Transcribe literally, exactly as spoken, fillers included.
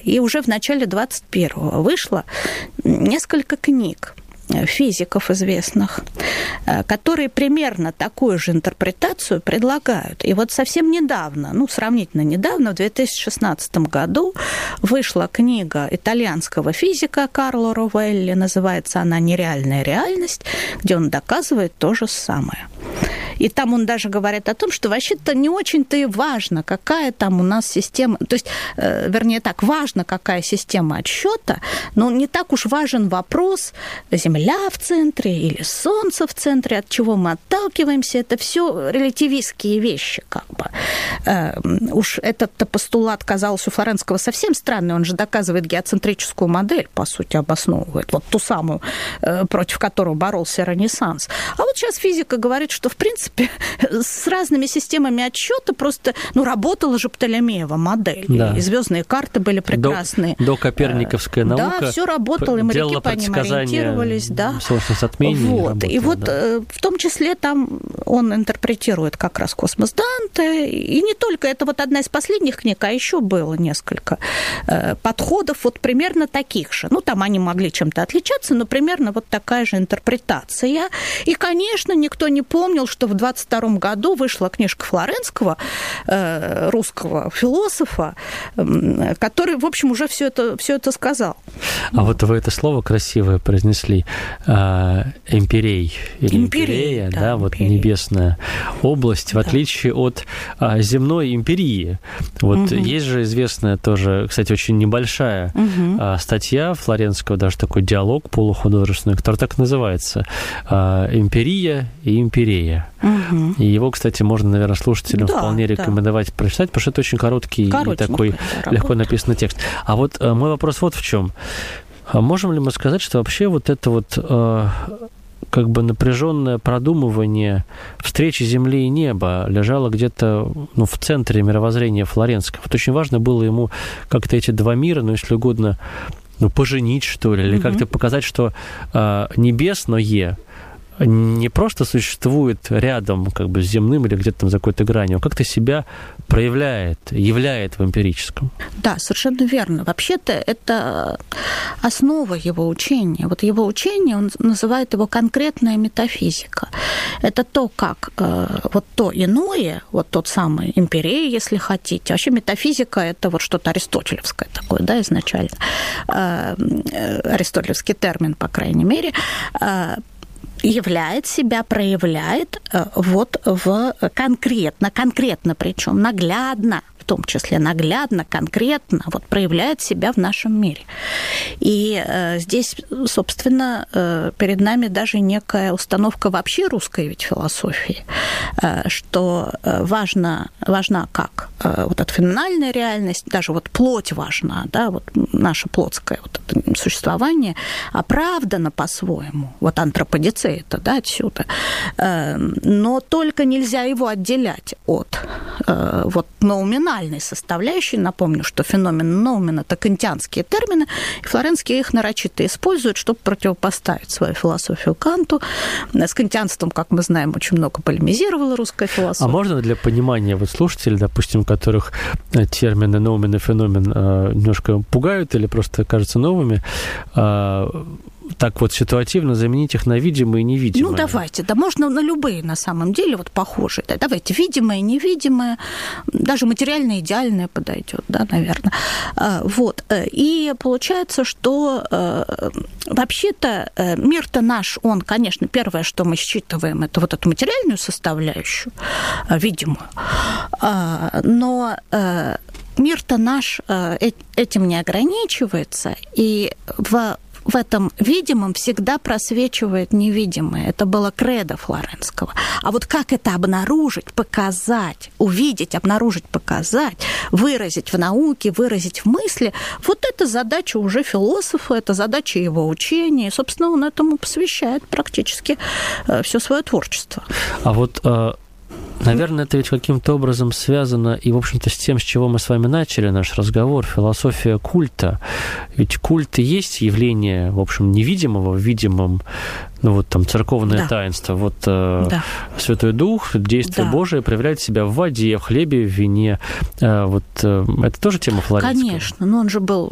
И уже в начале двадцать первого вышло несколько книг физиков известных, которые примерно такую же интерпретацию предлагают. И вот совсем недавно, ну, сравнительно недавно, в две тысячи шестнадцатом году вышла книга итальянского физика Карло Ровелли, называется она «Нереальная реальность», где он доказывает то же самое. И там он даже говорит о том, что вообще-то не очень-то и важно, какая там у нас система, то есть, э, вернее так, важно, какая система отсчета, но не так уж важен вопрос, Земля в центре или Солнце в центре, от чего мы отталкиваемся, это все релятивистские вещи, как бы. Э, уж этот постулат казался у Флоренского совсем странный, он же доказывает геоцентрическую модель, по сути, обосновывает, вот ту самую, э, против которой боролся Ренессанс. А вот сейчас физика говорит, что, в принципе, с разными системами отсчета просто, ну, работала же Птолемеева модель, да. И звездные карты были прекрасные. До, до коперниковская наука. Да, все работало, и моряки по ним ориентировались, да. Затмений вот. Работало, и вот да. В том числе там он интерпретирует как раз космос Данте, и не только, это вот одна из последних книг, а еще было несколько подходов вот примерно таких же. Ну, там они могли чем-то отличаться, но примерно вот такая же интерпретация. И, конечно, никто не помнил, что в двадцать втором году вышла книжка Флоренского, э, русского философа, э, который, в общем, уже все это, все это сказал. А вот вы это слово красивое произнесли, э, эмпирей, или империя, да, да, вот империя. Небесная область, в да. отличие от э, земной империи. Вот угу. есть же известная тоже, кстати, очень небольшая угу. э, статья Флоренского, даже такой диалог полухудожественный, который так называется э, «Эмпирия и империя». Угу. И его, кстати, можно, наверное, слушателям да, вполне рекомендовать да. прочитать, потому что это очень короткий и такой да, легко написанный текст. А вот э, мой вопрос вот в чем. Можем ли мы сказать, что вообще вот это вот э, как бы напряженное продумывание встречи Земли и неба лежало где-то ну, в центре мировоззрения Флоренского? Вот очень важно было ему как-то эти два мира, ну, если угодно, ну, поженить, что ли, или угу. как-то показать, что э, небесное не просто существует рядом как бы с земным или где-то там за какой-то гранью, а как-то себя проявляет, являет в эмпирическом. Да, совершенно верно. Вообще-то это основа его учения. Вот его учение, он называет его конкретная метафизика. Это то, как э, вот то иное, вот тот самый эмпирей, если хотите. Вообще метафизика – это вот что-то аристотелевское такое, да, изначально. Э, аристотелевский термин, по крайней мере, э, являет себя, проявляет вот в конкретно, конкретно причем наглядно, в том числе наглядно, конкретно вот проявляет себя в нашем мире. И э, здесь, собственно, э, перед нами даже некая установка вообще русской ведь философии, э, что важно, важна как э, вот эта феноменальная реальность, даже вот плоть важна, да, вот наше плотское вот это существование оправдано по-своему, вот антроподицея это, да, отсюда, э, но только нельзя его отделять от э, вот ноумена составляющей. Напомню, что феномен ноумен – это кантианские термины, и Флоренский их нарочито использует, чтобы противопоставить свою философию Канту. С кантианством, как мы знаем, очень много полемизировала русская философия. А можно для понимания вот слушателей, допустим, которых термины ноумен и феномен немножко пугают или просто кажутся новыми, так вот ситуативно заменить их на видимое и невидимое? Ну, давайте. Да можно на любые, на самом деле, вот похожие. Да, давайте, видимое, невидимое, даже материальное, идеальное подойдет, да, наверное. Вот. И получается, что вообще-то мир-то наш, он, конечно, первое, что мы считываем, это вот эту материальную составляющую, видимую, но мир-то наш этим не ограничивается, и в в этом видимом всегда просвечивает невидимое. Это было кредо Флоренского. А вот как это обнаружить, показать, увидеть, обнаружить, показать, выразить в науке, выразить в мысли, вот это задача уже философа, это задача его учения. И, собственно, он этому посвящает практически все свое творчество. А вот... Наверное, это ведь каким-то образом связано и, в общем-то, с тем, с чего мы с вами начали наш разговор, философия культа. Ведь культ и есть явление, в общем, невидимого в видимом, ну вот там церковное да. таинство. Вот да. Святой Дух, действие да. Божие проявляет себя в воде, в хлебе, в вине. Вот это тоже тема Флоренского? Конечно, но он же был